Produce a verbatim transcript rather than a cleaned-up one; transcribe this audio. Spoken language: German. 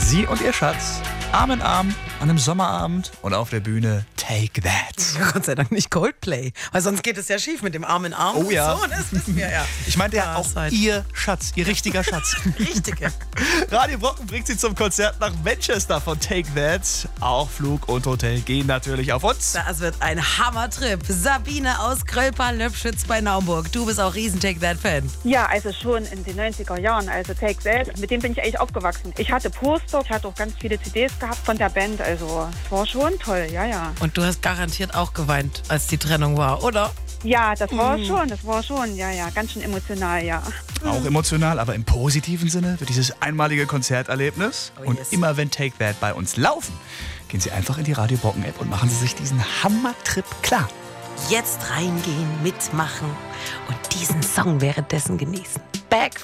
Sie und ihr Schatz, Arm in Arm, an einem Sommerabend und auf der Bühne Take That. Gott sei Dank nicht Coldplay, weil sonst geht es ja schief mit dem Arm in Arm. Oh ja. So, das wissen wir ja. Ich meinte ja Ah, auch Zeit. ihr Schatz, ihr richtiger Schatz. Richtige. Radio Brocken bringt sie zum Konzert nach Manchester von Take That. Auch Flug und Hotel gehen natürlich auf uns. Das wird ein Hammertrip. Sabine aus Krölper-Löbschütz bei Naumburg. Du bist auch riesen Take That-Fan. Ja, also schon in den neunziger Jahren, also Take That, mit dem bin ich eigentlich aufgewachsen. Ich hatte Poster, ich hatte auch ganz viele C Ds gehabt von der Band, also es war schon toll, ja, ja. Und du hast garantiert auch geweint, als die Trennung war, oder? Ja, das war schon, das war schon, ja, ja, ganz schön emotional, ja. Auch emotional, aber im positiven Sinne wird dieses einmalige Konzerterlebnis. Oh und yes. immer wenn Take That bei uns laufen, gehen Sie einfach in die Radio Brocken App und machen Sie sich diesen Hammertrip klar. Jetzt reingehen, mitmachen und diesen Song währenddessen genießen. Back